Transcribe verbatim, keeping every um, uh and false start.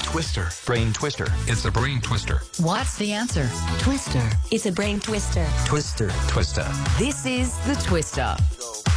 twister. Brain twister. It's a brain twister. What's the answer? Twister. It's a brain twister. Twister. Twister. This is the Twister.